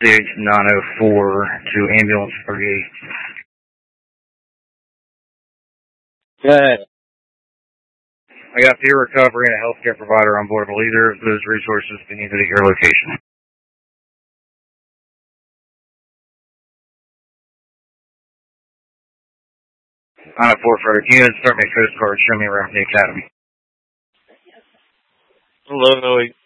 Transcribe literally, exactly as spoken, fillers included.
H nine oh four to ambulance thirty-eight. Go ahead. I got peer recovery and a healthcare provider on board. Will either of those resources be needed at your location? nine oh four for can you start me a Coast Guard, show me around the academy. Hello,